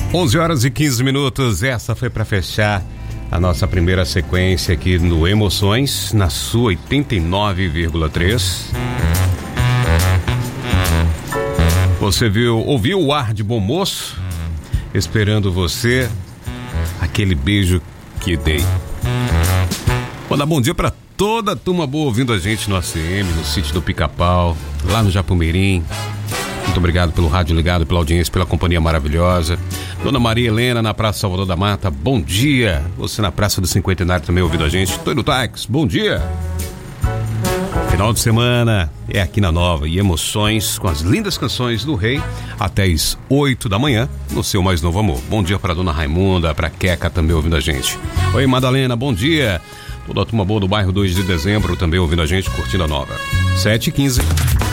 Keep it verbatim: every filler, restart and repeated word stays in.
onze horas e quinze minutos, essa foi para fechar a nossa primeira sequência aqui no Emoções, na sua oitenta e nove vírgula três. Você viu, ouviu o ar de bom moço? Esperando você, aquele beijo que dei. Vou dar bom dia para toda a turma boa ouvindo a gente no A C M, no sítio do Pica-Pau, lá no Japumirim. Muito obrigado pelo rádio ligado, pela audiência, pela companhia maravilhosa. Dona Maria Helena, na Praça Salvador da Mata, bom dia. Você na Praça do Cinquentenário também ouvindo a gente. Toiro Tax, bom dia. Final de semana é aqui na Nova e Emoções com as lindas canções do Rei até as oito da manhã no seu mais novo amor. Bom dia para Dona Raimunda, para Queca também ouvindo a gente. Oi, Madalena, bom dia. Toda a turma boa do bairro dois de dezembro também ouvindo a gente, curtindo a Nova. sete e quinze.